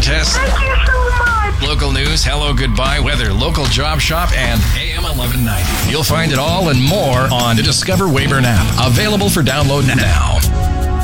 contest. Thank you so much. Local news, hello, goodbye, weather, local job shop, and AM 1190. You'll find it all and more on the Discover Weyburn app. Available for download now.